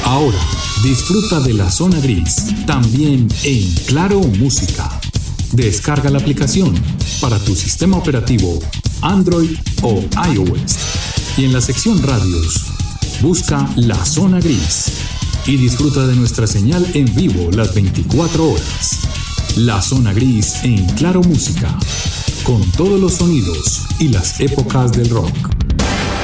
Ahora, disfruta de la zona gris, también en Claro Música. Descarga la aplicación para tu sistema operativo Android o iOS. Y en la sección radios, busca La Zona Gris y disfruta de nuestra señal en vivo las 24 horas. La Zona Gris en Claro Música, con todos los sonidos y las épocas del rock.